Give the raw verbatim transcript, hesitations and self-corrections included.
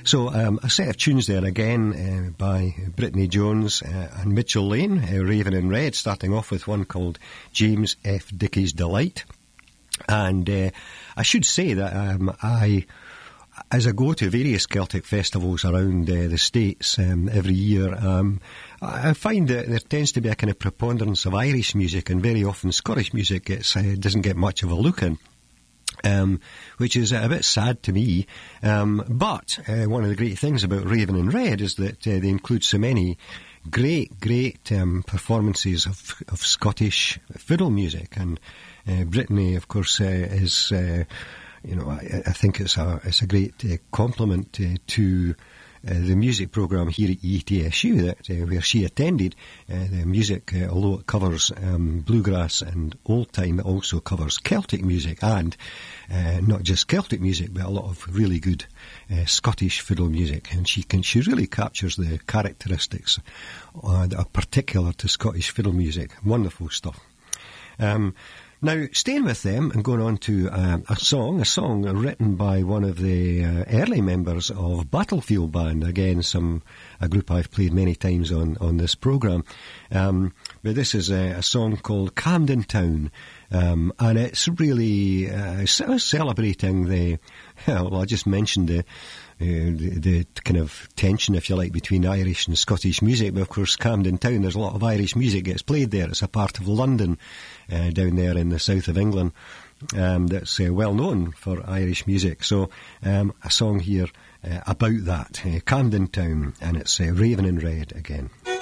So um, a set of tunes there again uh, by Brittany Jones uh, and Mitchell Lane, uh, Raven in Red, starting off with one called James F. Dickey's Delight. And uh, I should say that um, I... As I go to various Celtic festivals around uh, the States um, every year, um, I find that there tends to be a kind of preponderance of Irish music, and very often Scottish music gets, uh, doesn't get much of a look in, um, which is a bit sad to me. Um, but uh, one of the great things about Raven in Red is that uh, they include so many great, great um, performances of, of Scottish fiddle music. And uh, Brittany, of course, uh, is... Uh, You know, I, I think it's a it's a great uh, compliment uh, to uh, the music programme here at E T S U that uh, where she attended. Uh, the music, uh, although it covers um, bluegrass and old time, it also covers Celtic music, and uh, not just Celtic music, but a lot of really good uh, Scottish fiddle music. And she can she really captures the characteristics uh, that are particular to Scottish fiddle music. Wonderful stuff. Um, Now, staying with them and going on to um, a song, a song written by one of the uh, early members of Battlefield Band, again, some a group I've played many times on, on this programme. Um, but this is a, a song called Camden Town, um, and it's really uh, celebrating the, well, I just mentioned the, Uh, the, the kind of tension, if you like, between Irish and Scottish music. But of course, Camden Town, there's a lot of Irish music gets played there. It's a part of London uh, down there in the south of England um, that's uh, well known for Irish music. So um, a song here uh, about that, uh, Camden Town, and it's uh, Raven in Red again.